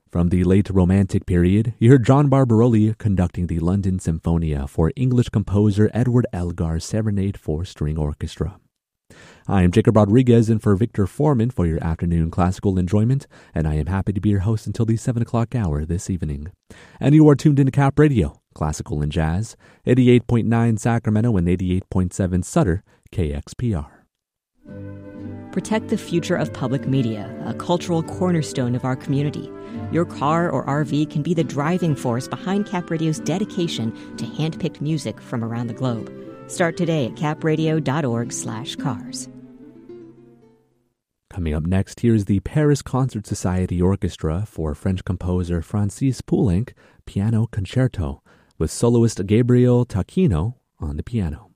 From the late Romantic period, you heard John Barbaroli conducting the London Symphonia for English composer Edward Elgar's Serenade for String Orchestra. I am Jacob Rodriguez in for Victor Foreman for your afternoon classical enjoyment, and I am happy to be your host until the 7 o'clock hour this evening. And you are tuned into Cap Radio, Classical and Jazz, 88.9 Sacramento and 88.7 Sutter, KXPR. Protect the future of public media, a cultural cornerstone of our community. Your car or RV can be the driving force behind Cap Radio's dedication to hand-picked music from around the globe. Start today at capradio.org/cars. Coming up next, here's the Paris Concert Society Orchestra for French composer Francis Poulenc Piano Concerto with soloist Gabriel Tacchino on the piano.